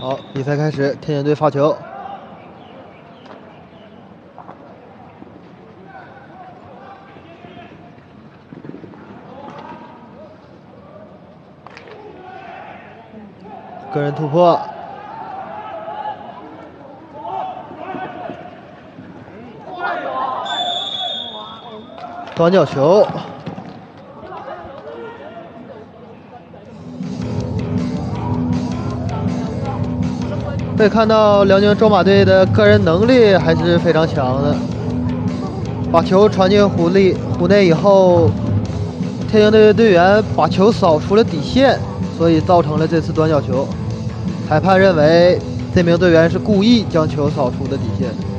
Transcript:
好，比赛开始，天津队发球。个人突破，短角球。可以看到辽宁卓玛队的个人能力还是非常强的。把球传进弧内以后，天津队的队员把球扫出了底线，所以造成了这次短角球。裁判认为这名队员是故意将球扫出的底线。